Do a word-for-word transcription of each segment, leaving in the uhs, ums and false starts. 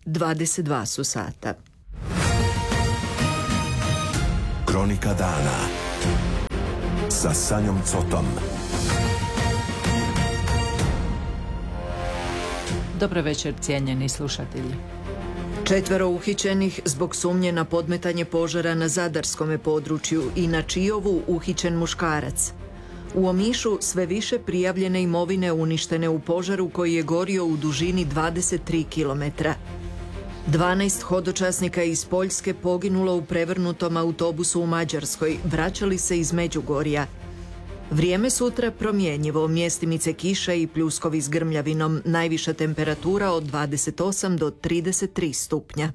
dvadeset dva su sata. Kronika dana sa Sanjom Cotom. Dobro večer, cijenjeni slušatelji. Četvero uhićenih zbog sumnje na podmetanje požara na zadarskome području i na Čijovu uhićen muškarac. U Omišu sve više prijavljene imovine uništene u požaru koji je gorio u dužini dvadeset tri kilometra. dvanaest hodočasnika iz Poljske poginulo u prevrnutom autobusu u Mađarskoj, vraćali se iz Međugorja. Vrijeme sutra promjenjivo, mjestimice kiše i pljuskovi s grmljavinom, najviša temperatura od dvadeset osam do trideset tri stupnja.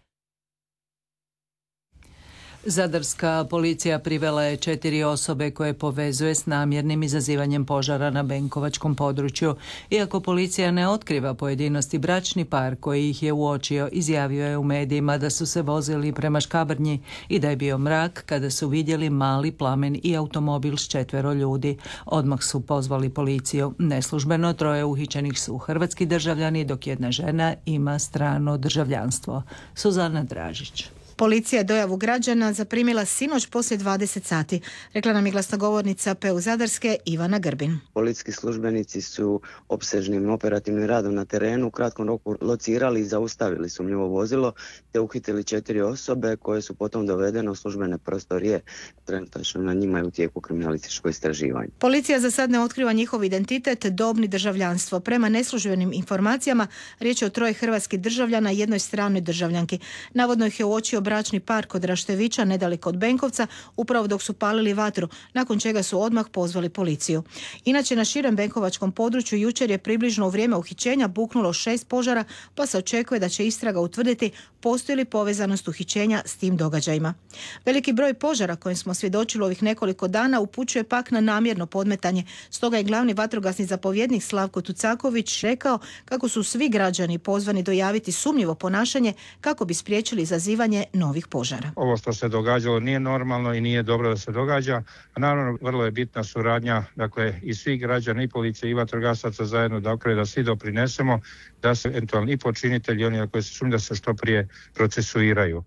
Zadarska policija privela je četiri osobe koje povezuje s namjernim izazivanjem požara na Benkovačkom području. Iako policija ne otkriva pojedinosti, bračni par koji ih je uočio izjavio je u medijima da su se vozili prema Škabrnji i da je bio mrak kada su vidjeli mali plamen i automobil s četvero ljudi. Odmah su pozvali policiju. Neslužbeno troje uhićenih su hrvatski državljani, dok jedna žena ima strano državljanstvo. Suzana Dražić. Policija je dojavu građana zaprimila sinoć poslije dvadeset sati, rekla nam je glasnogovornica P U Zadarske Ivana Grbin. Policijski službenici su opsežnim operativnim radom na terenu u kratkom roku locirali i zaustavili sumnjivo vozilo te uhitili četiri osobe koje su potom dovedene u službene prostorije. Trenutačno na njima je u tijeku kriminalističko istraživanje. Policija za sad ne otkriva njihov identitet, dobni državljanstvo. Prema neslužbenim informacijama riječ je o troje hrvatskih državljana i jednoj stranoj državljanki. Navodno ih je uočio bračni par kod Raštevića, nedaleko od Benkovca, upravo dok su palili vatru, nakon čega su odmah pozvali policiju. Inače, na širem benkovačkom području jučer je približno u vrijeme uhićenja buknulo šest požara, pa se očekuje da će istraga utvrditi postoji li povezanost uhićenja s tim događajima. Veliki broj požara kojim smo svjedočili ovih nekoliko dana upućuje pak na namjerno podmetanje. Stoga je glavni vatrogasni zapovjednik Slavko Tucaković rekao kako su svi građani pozvani dojaviti sumnjivo ponašanje kako bi spriječili izazivanje novih požara. Ovo što se događalo nije normalno i nije dobro da se događa. A naravno, vrlo je bitna suradnja, dakle, i svih građana, i policije, i vatrogasaca zajedno, dakle, da svi doprinesemo da se eventualni i počinitelji, oni koji se sumnju, da se što prije procesuiraju.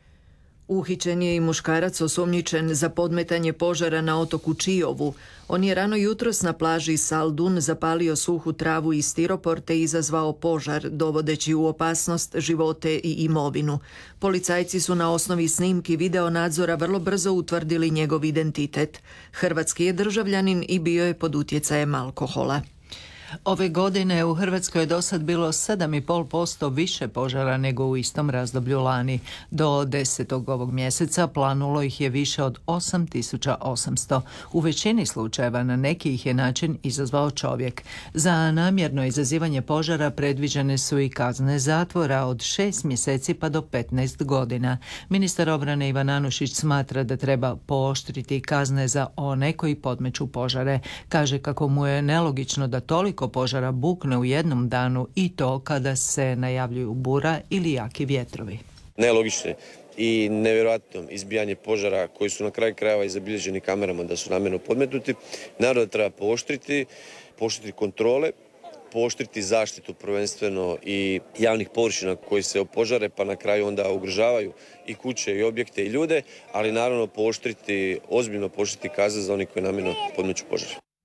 Uhićen je i muškarac osumnjičen za podmetanje požara na otoku Čijovu. On je rano jutros na plaži Saldun zapalio suhu travu i stiropor te izazvao požar, dovodeći u opasnost živote i imovinu. Policajci su na osnovi snimki video nadzora vrlo brzo utvrdili njegov identitet. Hrvatski je državljanin i bio je pod utjecajem alkohola. Ove godine u Hrvatskoj je dosad bilo sedam zarez pet posto više požara nego u istom razdoblju lani. Do desetog ovog mjeseca planulo ih je više od osam tisuća osamsto. U većini slučajeva na neki ih je način izazvao čovjek. Za namjerno izazivanje požara predviđene su i kazne zatvora od šest mjeseci pa do petnaest godina. Ministar obrane Ivan Anušić smatra da treba pooštriti kazne za one koji podmeću požare. Kaže kako mu je nelogično da toliko požara bukne u jednom danu i to kada se najavljuju bura ili jaki vjetrovi. Nelogično i nevjerojatno izbijanje požara koji su na kraju krajeva i zabilježeni kamerama da su namjerno podmetnuti. Naravno da treba pooštriti, pooštriti kontrole, pooštriti zaštitu prvenstveno i javnih površina koji se opožare pa na kraju onda ugrožavaju i kuće i objekte i ljude, ali naravno pooštriti, ozbiljno pooštriti kazne za oni koji namjerno podmeću požar.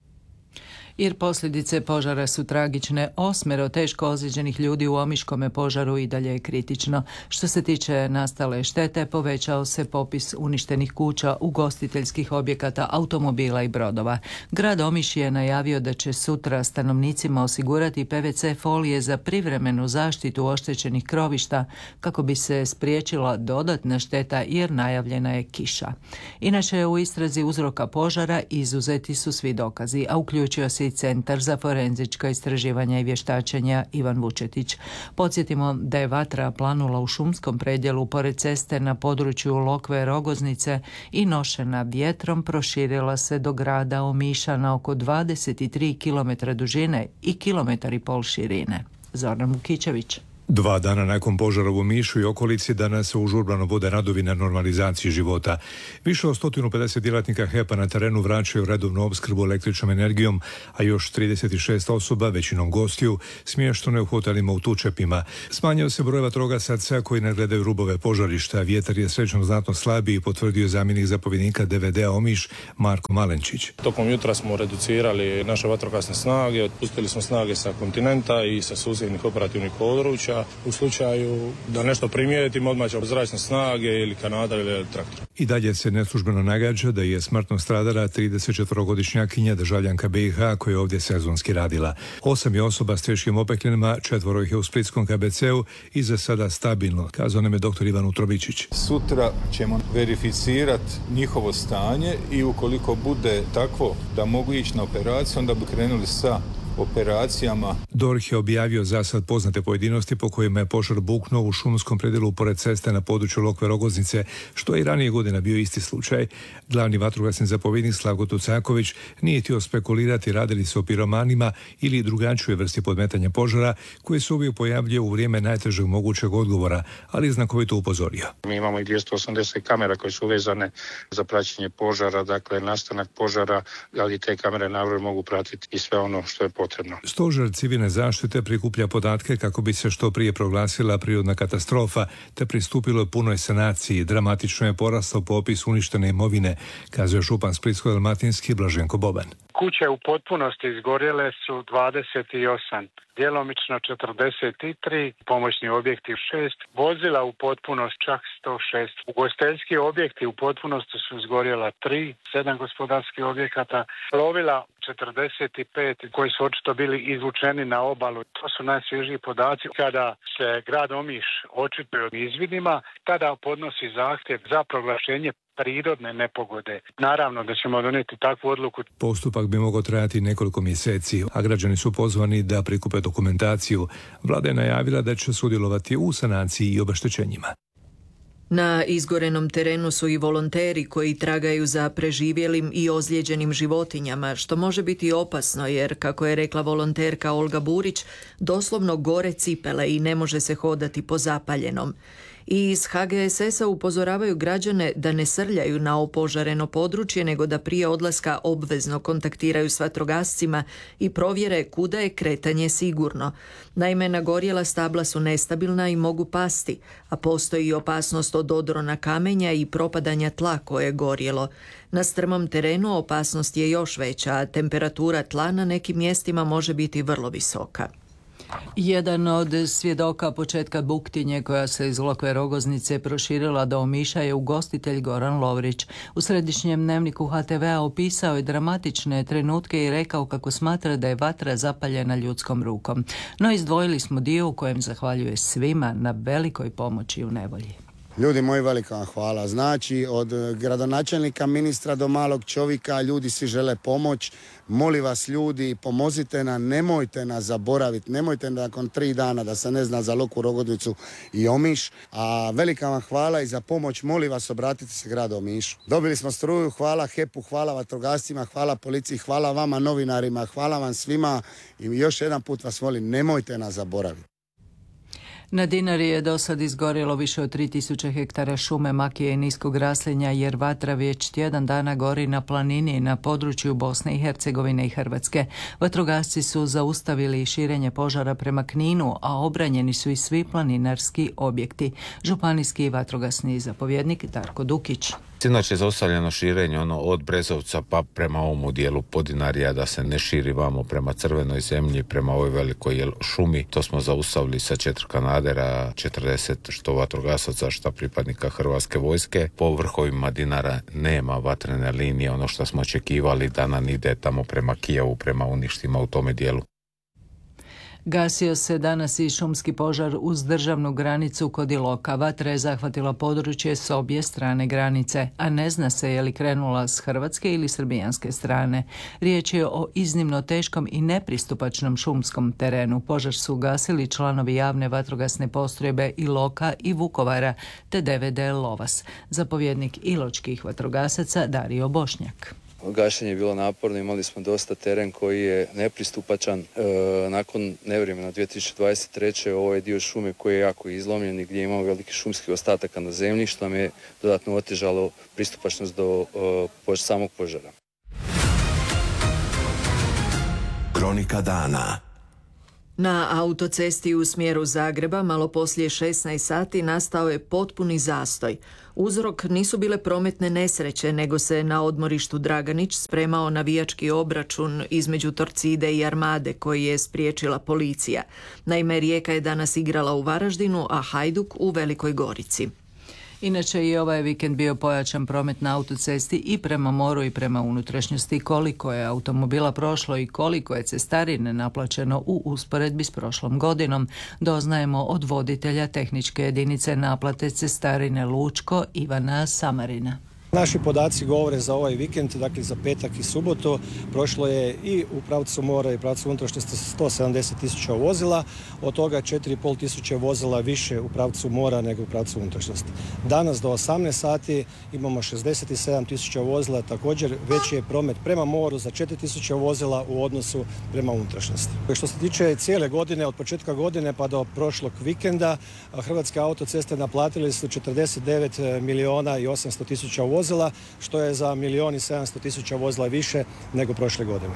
Jer posljedice požara su tragične, osmero teško ozlijeđenih ljudi u Omiškome požaru i dalje je kritično. Što se tiče nastale štete, povećao se popis uništenih kuća, ugostiteljskih objekata, automobila i brodova. Grad Omiš je najavio da će sutra stanovnicima osigurati P V C folije za privremenu zaštitu oštećenih krovišta kako bi se spriječila dodatna šteta jer najavljena je kiša. Inače, u istrazi uzroka požara izuzeti su svi dokazi, a uključio se i Centar za forenzička istraživanja i vještačenja Ivan Vučetić. Podsjetimo da je vatra planula u šumskom predjelu pored ceste na području Lokve Rogoznice i nošena vjetrom proširila se do grada Omiša na oko dvadeset tri kilometra dužine i kilometar i pol širine. Zoran Vukićević. Dva dana nakon požara u Omišu i okolici danas se užurbano vode radovi na normalizaciji života. Više od sto pedeset djelatnika H E P-a na terenu vraćaju redovnu opskrbu električnom energijom, a još trideset šest osoba, većinom gostiju, smješteno je u hotelima u Tučepima. Smanjio se broj vatrogasaca koji nadgledaju rubove požarišta. Vjetar je srećom znatno slabiji, potvrdio zamjenik zapovjednika D V D-a Omiš Marko Malenčić. Tokom jutra smo reducirali naše vatrogasne snage, otpustili smo snage sa kontinenta i sa susjednih operativnih područja. U slučaju da nešto primijetimo, odmah će zračne snage ili kanadar ili traktor. I dalje se neslužbeno nagađa da je smrtno stradala tridesetčetvorogodišnjakinja državljanka B i H koja je ovdje sezonski radila. Osam je osoba s teškim opekljenima, četvoro ih je u splitskom K B C-u i za sada stabilno, kazao nam je doktor Ivan Utrobičić. Sutra ćemo verificirati njihovo stanje i ukoliko bude takvo da mogu ići na operaciju, onda bi krenuli sa operacijama. D O R H je objavio za sad poznate pojedinosti po kojima je požar buknuo u šumskom predjelu pored ceste na području Lokve Rogoznice, što je i ranije godina bio isti slučaj. Glavni vatrogasni zapovjednik Slavko Tucaković nije htio spekulirati radili se o piromanima ili drugačijoj vrsti podmetanja požara koji se uvijek pojavljuje u vrijeme najtežeg mogućeg odgovora, ali je znakovito upozorio. Mi imamo i dvjesto osamdeset kamera koje su vezane za praćenje požara, dakle nastanak požara, ali te kamere naravno mogu pratiti i sve ono što je potrebno. Stožer civilne zaštite prikuplja podatke kako bi se što prije proglasila prirodna katastrofa te pristupilo je punoj sanaciji. Dramatično je porastao popis uništene imovine, kazuje župan Splitsko-dalmatinski Blaženko Boban. Kuće u potpunosti izgorjele su dvadeset osam, djelomično četrdeset tri, pomoćni objekti šest, vozila u potpunosti čak sto šest. Ugostiteljski objekti u potpunosti su izgorjela tri, sedam gospodarskih objekata, plovila četrdeset pet koji su očito bili izvučeni na obalu. To su najsvježiji podaci. Kada se grad Omiš očituje o izvidima, tada podnosi zahtjev za proglašenje prirodne nepogode. Naravno da ćemo donijeti takvu odluku. Postupak bi mogao trajati nekoliko mjeseci, a građani su pozvani da prikupe dokumentaciju. Vlada je najavila da će sudjelovati u sanaciji i obeštećenjima. Na izgorenom terenu su i volonteri koji tragaju za preživjelim i ozlijeđenim životinjama, što može biti opasno jer, kako je rekla volonterka Olga Burić, doslovno gore cipele i ne može se hodati po zapaljenom. I iz H G S S-a upozoravaju građane da ne srljaju na opožareno područje, nego da prije odlaska obvezno kontaktiraju s vatrogascima i provjere kuda je kretanje sigurno. Naime, nagorjela stabla su nestabilna i mogu pasti, a postoji i opasnost od odrona kamenja i propadanja tla koje je gorjelo. Na strmom terenu opasnost je još veća, a temperatura tla na nekim mjestima može biti vrlo visoka. Jedan od svjedoka početka buktinje koja se iz Lokve Rogoznice proširila do Omiša je ugostitelj Goran Lovrić. U središnjem dnevniku H T V-a opisao je dramatične trenutke i rekao kako smatra da je vatra zapaljena ljudskom rukom. No izdvojili smo dio u kojem zahvaljuje svima na velikoj pomoći u nevolji. Ljudi moji, velika vam hvala. Znači, od gradonačelnika, ministra do malog čovjeka, ljudi svi žele pomoć. Molim vas ljudi, pomozite nam, nemojte nas zaboraviti, nemojte nakon tri dana da se ne zna za Lokvu Rogoznicu i Omiš. A velika vam hvala i za pomoć, molim vas, obratite se gradu Omišu. Dobili smo struju, hvala H E P-u, hvala vatrogascima, hvala policiji, hvala vama novinarima, hvala vam svima i još jedan put vas molim, nemojte nas zaboraviti. Na Dinari je do sad izgorjelo više od tri tisuće hektara šume, makije i niskog raslinja jer vatra već tjedan dana gori na planini na području Bosne i Hercegovine i Hrvatske. Vatrogasci su zaustavili širenje požara prema Kninu, a obranjeni su i svi planinarski objekti. Županijski vatrogasni zapovjednik Darko Dukić. Sinoć je zaustavljeno širenje ono od Brezovca pa prema ovom dijelu Podinarija da se ne širi vamo prema Crvenoj zemlji, prema ovoj velikoj šumi. To smo zaustavili sa četiri kanadera, četrdeset što vatrogasaca, što pripadnika Hrvatske vojske. Po vrhovima Dinara nema vatrene linije, ono što smo očekivali da nam ide tamo prema Kijevu, prema uništima u tome dijelu. Gasio se danas i šumski požar uz državnu granicu kod Iloka. Vatra je zahvatila područje s obje strane granice, a ne zna se je li krenula s hrvatske ili srbijanske strane. Riječ je o iznimno teškom i nepristupačnom šumskom terenu. Požar su gasili članovi javne vatrogasne postrojbe Iloka i Vukovara te D V D Lovas. Zapovjednik iločkih vatrogasaca Dario Bošnjak. Gašenje je bilo naporno, imali smo dosta teren koji je nepristupačan. E, nakon nevremena dvije tisuće dvadeset treće ovo je dio šume koji je jako izlomljen i gdje imamo veliki šumskih ostataka na zemlji, što nam je dodatno otežalo pristupačnost do e, samog požara. Kronika dana. Na autocesti u smjeru Zagreba malo poslije šesnaest sati nastao je potpuni zastoj. Uzrok nisu bile prometne nesreće, nego se na odmorištu Draganić spremao navijački obračun između Torcide i Armade koji je spriječila policija. Naime, Rijeka je danas igrala u Varaždinu, a Hajduk u Velikoj Gorici. Inače i ovaj vikend bio pojačan promet na autocesti i prema moru i prema unutrašnjosti. Koliko je automobila prošlo i koliko je cestarine naplaćeno u usporedbi s prošlom godinom, doznajemo od voditelja tehničke jedinice naplate cestarine Lučko Ivana Samarina. Naši podaci govore za ovaj vikend, dakle za petak i subotu, prošlo je i u pravcu mora i pravcu unutrašnjosti sto sedamdeset tisuća vozila, od toga četiri i pol tisuće vozila više u pravcu mora nego u pravcu unutrašnjosti. Danas do osamnaest sati imamo šezdeset sedam tisuća vozila, također veći je promet prema moru za četiri tisuće vozila u odnosu prema unutrašnjosti. Što se tiče cijele godine, od početka godine pa do prošlog vikenda, Hrvatske autoceste naplatili su četrdeset devet milijuna i osamsto tisuća vozila, što je za milijun i sedamsto tisuća vozila više nego prošle godine.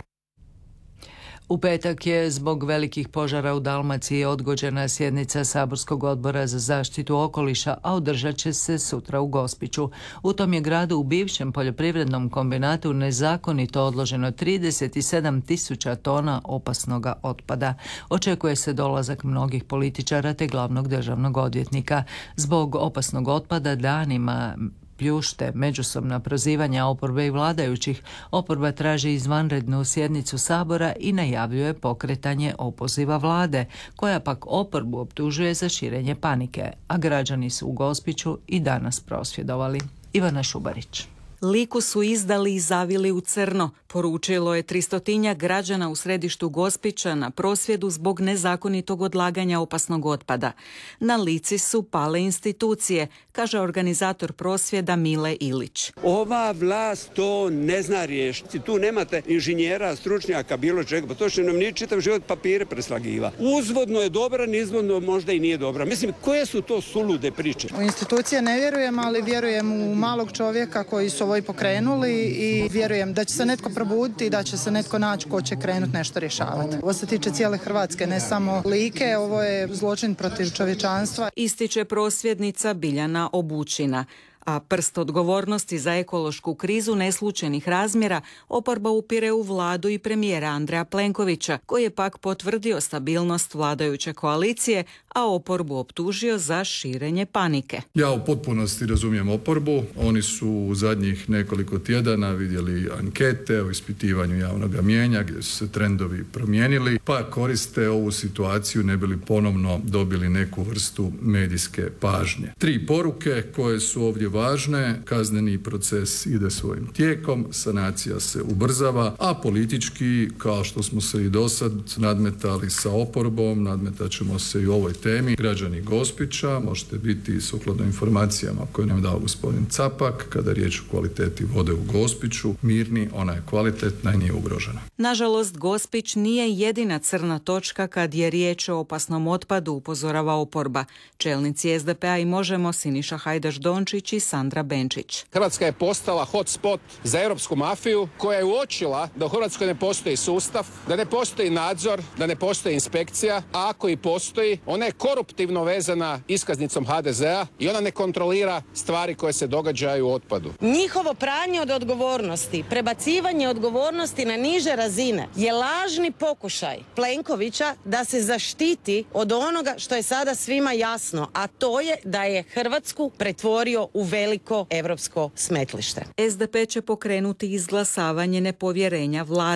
U petak je zbog velikih požara u Dalmaciji odgođena sjednica Saborskog odbora za zaštitu okoliša, a održat će se sutra u Gospiću. U tom je gradu u bivšem poljoprivrednom kombinatu nezakonito odloženo trideset sedam tisuća tona opasnoga otpada. Očekuje se dolazak mnogih političara te glavnog državnog odvjetnika. Zbog opasnog otpada danima pljušte međusobna prozivanja oporbe i vladajućih, oporba traži izvanrednu sjednicu Sabora i najavljuje pokretanje opoziva vlade, koja pak oporbu optužuje za širenje panike, a građani su u Gospiću i danas prosvjedovali. Ivana Šubarić. Liku su izdali i zavili u crno, poručilo je tristotinja građana u središtu Gospića na prosvjedu zbog nezakonitog odlaganja opasnog otpada. Na Lici su pale institucije, kaže organizator prosvjeda Mile Ilić. Ova vlast to ne zna riješiti. Tu nemate inženjera, stručnjaka, bilo čega, pa to što nam nije čitav život papire preslagiva. Uzvodno je dobra, nizvodno možda i nije dobra. Mislim, koje su to sulude priče? U institucije ne vjerujem, ali vjerujem u malog čovjeka koji su ovo i pokrenuli i vjerujem da će se netko probuditi i da će se netko naći ko će krenuti nešto rješavati. Ovo se tiče cijele Hrvatske, ne samo Like, ovo je zločin protiv čovječanstva. Ističe prosvjednica Biljana Obučina. A prst odgovornosti za ekološku krizu neslučajnih razmjera oporba upire u vladu i premijera Andreja Plenkovića, koji je pak potvrdio stabilnost vladajuće koalicije, a oporbu optužio za širenje panike. Ja u potpunosti razumijem oporbu. Oni su u zadnjih nekoliko tjedana vidjeli ankete o ispitivanju javnog mijenja gdje su se trendovi promijenili, pa koriste ovu situaciju ne bi li ponovno dobili neku vrstu medijske pažnje. Tri poruke koje su ovdje važne: kazneni proces ide svojim tijekom, sanacija se ubrzava, a politički, kao što smo se i do sad nadmetali sa oporbom, nadmetat ćemo se i u ovoj temi. Građani Gospića, možete biti sukladno informacijama koje nam dao gospodin Capak, kada je riječ o kvaliteti vode u Gospiću, mirni, ona je kvalitetna i nije ugrožena. Nažalost, Gospić nije jedina crna točka kad je riječ o opasnom otpadu, upozorava oporba. Čelnici es de pe a i Možemo, Siniša Hajdaš Dončić i Sandra Benčić. Hrvatska je postala hotspot za europsku mafiju koja je uočila da u Hrvatskoj ne postoji sustav, da ne postoji nadzor, da ne postoji inspekcija, a ako i postoji, ona je koruptivno vezana iskaznicom ha de ze a i ona ne kontrolira stvari koje se događaju u otpadu. Njihovo pranje od odgovornosti, prebacivanje odgovornosti na niže razine je lažni pokušaj Plenkovića da se zaštiti od onoga što je sada svima jasno, a to je da je Hrvatsku pretvorio u veliko europsko smetlište. es de pe će pokrenuti izglasavanje nepovjerenja vladi,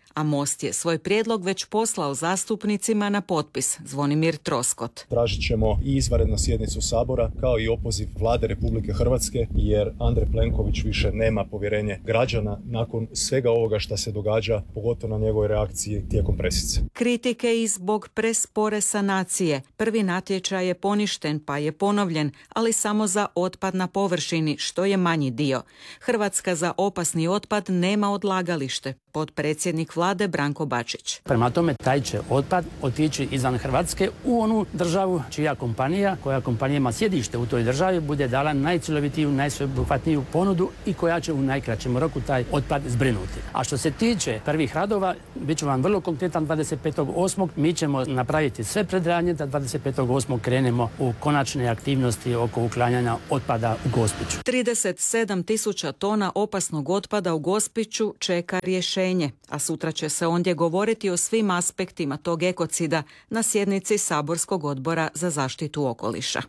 a Most je svoj prijedlog već poslao zastupnicima na potpis. Zvonimir Troskot. Tražit ćemo i izvanrednu sjednicu Sabora kao i opoziv Vlade Republike Hrvatske jer Andrej Plenković više nema povjerenje građana nakon svega ovoga što se događa, pogotovo na njegovoj reakciji tijekom presice. Kritike i zbog prespore sanacije. Prvi natječaj je poništen pa je ponovljen, ali samo za otpad na površini, što je manji dio. Hrvatska za opasni otpad nema odlagalište. Potpredsjednik vlade Branko Bačić. Prema tome, taj će otpad otići izvan Hrvatske u onu državu čija kompanija, koja kompanija ima sjedište u toj državi, bude dala najcjelovitiju, najsveobuhvatniju ponudu i koja će u najkraćem roku taj otpad zbrinuti. A što se tiče prvih radova, bit ću vam vrlo konkretan, dvadeset petog osmog mi ćemo napraviti sve predradnje da dvadeset petog osmog krenemo u konačne aktivnosti oko uklanjanja otpada u Gospiću. trideset sedam tisuća tona opasnog otpada u Gospiću čeka rješenje, a sutra će se ondje govoriti o svim aspektima tog ekocida na sjednici Saborskog odbora za zaštitu okoliša.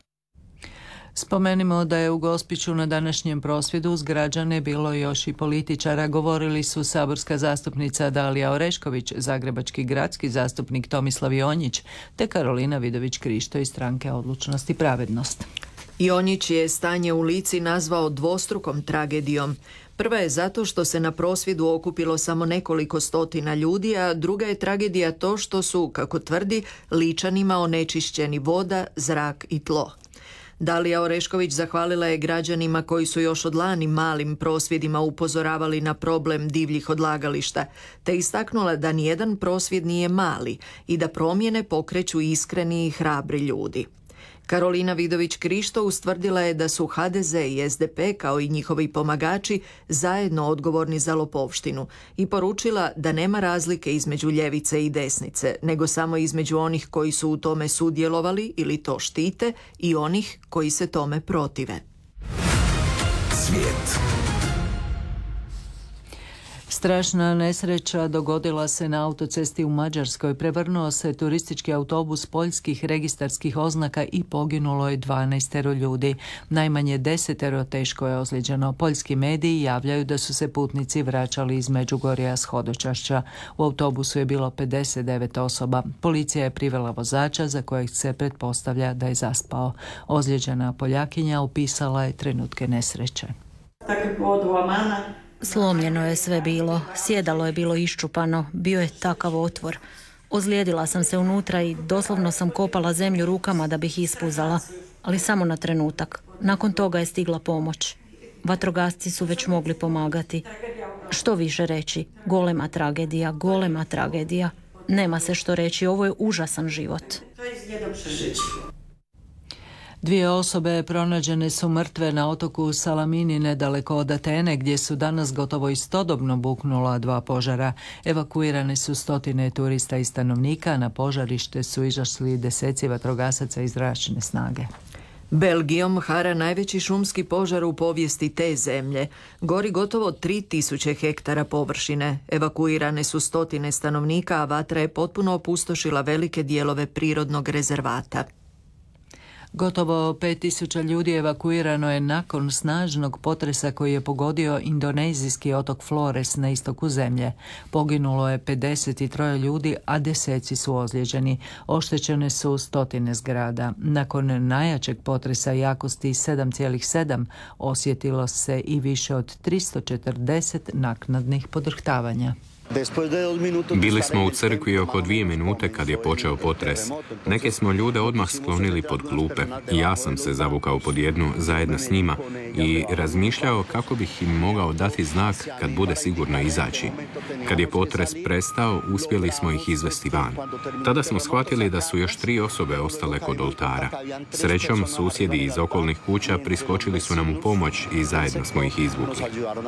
Spomenimo da je u Gospiću na današnjem prosvjedu uz građane bilo još i političara. Govorili su saborska zastupnica Dalija Orešković, zagrebački gradski zastupnik Tomislav Jonjić te Karolina Vidović Krišto iz stranke Odlučnost i pravednost. Jonjić je stanje u Lici nazvao dvostrukom tragedijom. Prva je zato što se na prosvjedu okupilo samo nekoliko stotina ljudi, a druga je tragedija to što su, kako tvrdi, Ličanima onečišćeni voda, zrak i tlo. Dalija Orešković zahvalila je građanima koji su još od lani malim prosvjedima upozoravali na problem divljih odlagališta, te istaknula da nijedan prosvjed nije mali i da promjene pokreću iskreni i hrabri ljudi. Karolina Vidović Krišto ustvrdila je da su ha de ze i es de pe kao i njihovi pomagači zajedno odgovorni za lopovštinu i poručila da nema razlike između ljevice i desnice, nego samo između onih koji su u tome sudjelovali ili to štite i onih koji se tome protive. Svijet. Strašna nesreća dogodila se na autocesti u Mađarskoj. Prevrnuo se turistički autobus poljskih registarskih oznaka i poginulo je dvanaestero ljudi. Najmanje desetero teško je ozlijeđeno. Poljski mediji javljaju da su se putnici vraćali iz Međugorja s hodočašća. U autobusu je bilo pedeset devet osoba. Policija je privela vozača za kojeg se pretpostavlja da je zaspao. Ozlijeđena Poljakinja opisala je trenutke nesreće. Slomljeno je sve bilo, sjedalo je bilo iščupano, bio je takav otvor. Ozlijedila sam se unutra i doslovno sam kopala zemlju rukama da bih ispuzala, ali samo na trenutak. Nakon toga je stigla pomoć. Vatrogasci su već mogli pomagati. Što više reći? Golema tragedija, golema tragedija. Nema se što reći, ovo je užasan život. Dvije osobe pronađene su mrtve na otoku Salamini nedaleko od Atene, gdje su danas gotovo istodobno buknula dva požara. Evakuirane su stotine turista i stanovnika, na požarište su izašli deseci vatrogasaca i zračne snage. Belgijom hara najveći šumski požar u povijesti te zemlje. Gori gotovo tri tisuće hektara površine. Evakuirane su stotine stanovnika, a vatra je potpuno opustošila velike dijelove prirodnog rezervata. Gotovo pet tisuća ljudi evakuirano je nakon snažnog potresa koji je pogodio indonezijski otok Flores na istoku zemlje. Poginulo je pedeset tri ljudi, a deseci su ozlijeđeni. Oštećene su stotine zgrada. Nakon najjačeg potresa jakosti sedam zarez sedam osjetilo se i više od tristo četrdeset naknadnih podrhtavanja. Bili smo u crkvi oko dvije minute kad je počeo potres. Neke smo ljude odmah sklonili pod klupe. Ja sam se zavukao pod jednu zajedno s njima i razmišljao kako bih im mogao dati znak kad bude sigurno izaći. Kad je potres prestao, uspjeli smo ih izvesti van. Tada smo shvatili da su još tri osobe ostale kod oltara. Srećom, susjedi iz okolnih kuća priskočili su nam u pomoć i zajedno smo ih izvukli.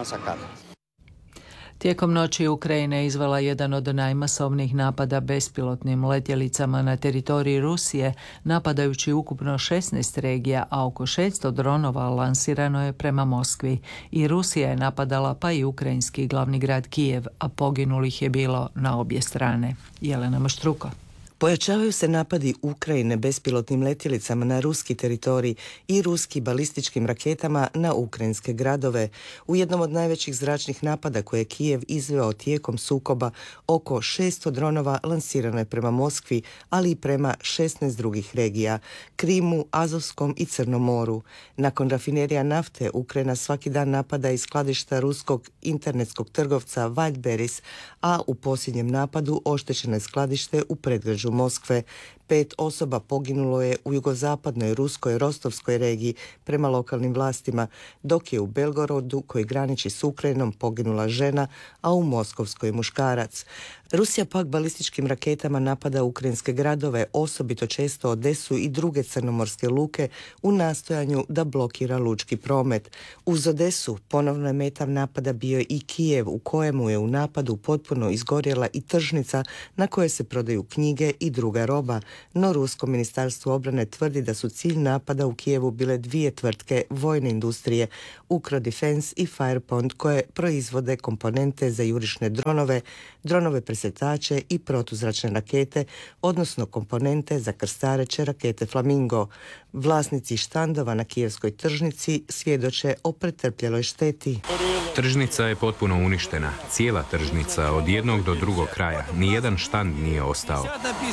Tijekom noći Ukrajina je izvela jedan od najmasovnijih napada bespilotnim letjelicama na teritoriji Rusije, napadajući ukupno šesnaest regija, a oko šesto dronova lansirano je prema Moskvi. I Rusija je napadala pa i ukrajinski glavni grad Kijev, a poginulih je bilo na obje strane. Jelena Maštruko. Pojačavaju se napadi Ukrajine bespilotnim letjelicama na ruski teritorij i ruski balističkim raketama na ukrajinske gradove. U jednom od najvećih zračnih napada koje je Kijev izveo tijekom sukoba, oko šesto dronova lansirano je prema Moskvi, ali i prema šesnaest drugih regija, Krimu, Azovskom i Crnom moru. Nakon rafinerija nafte, Ukrajina svaki dan napada iz skladišta ruskog internetskog trgovca Wildberries, a u posljednjem napadu oštećeno je skladište u predgrađu Moskve. Pet osoba poginulo je u jugozapadnoj ruskoj Rostovskoj regiji prema lokalnim vlastima, dok je u Belgorodu, koji graniči s Ukrajinom, poginula žena, a u Moskovskoj muškarac. Rusija pak balističkim raketama napada ukrajinske gradove, osobito često Odesu i druge crnomorske luke, u nastojanju da blokira lučki promet. Uz Odesu ponovno je meta napada bio i Kijev, u kojemu je u napadu potpuno izgorjela i tržnica na kojoj se prodaju knjige i druga roba. No rusko ministarstvo obrane tvrdi da su cilj napada u Kijevu bile dvije tvrtke vojne industrije, Ukrodefense i Firepond, koje proizvode komponente za jurišne dronove, dronove presretače i protuzračne rakete, odnosno komponente za krstareće rakete Flamingo. Vlasnici štandova na kijevskoj tržnici svjedoče o pretrpljeloj šteti. Tržnica je potpuno uništena. Cijela tržnica od jednog do drugog kraja. Nijedan štand nije ostao.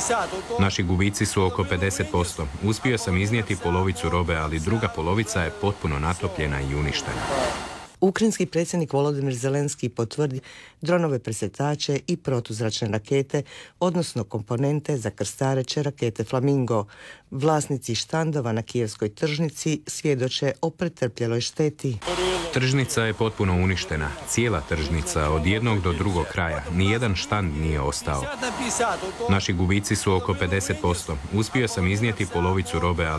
Naši gubici su oko pedeset posto. Uspio sam iznijeti polovicu robe, ali druga polovica je potpuno natopljena i uništena. Ukrajinski predsjednik Volodymyr Zelenski potvrdi dronove presretače i protuzračne rakete, odnosno komponente za krstareće rakete Flamingo. Vlasnici štandova na kijevskoj tržnici svjedoče o pretrpljeloj šteti. Tržnica je potpuno uništena. Cijela tržnica od jednog do drugog kraja. Nijedan štand nije ostao. Naši gubici su oko pedeset posto. Uspio sam iznijeti polovicu robe, ali